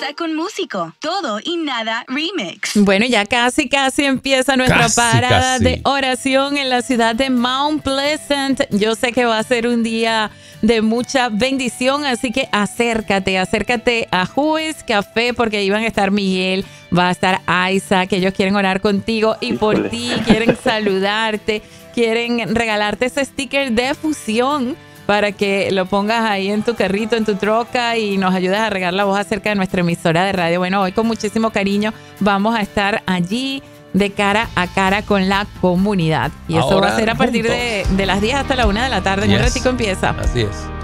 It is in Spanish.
con músico. Todo y nada remix. Bueno, ya casi empieza nuestra parada de oración en la ciudad de Mount Pleasant. Yo sé que va a ser un día de mucha bendición, así que acércate a Juez Café, porque ahí van a estar Miguel, va a estar Aiza, que ellos quieren orar contigo y por ti, quieren saludarte, quieren regalarte ese sticker de fusión para que lo pongas ahí en tu carrito, en tu troca y nos ayudes a regar la voz acerca de nuestra emisora de radio. Bueno, hoy con muchísimo cariño vamos a estar allí de cara a cara con la comunidad. Y eso va a ser a partir de las 10 hasta la 1 de la tarde. En un ratico empieza. Así es.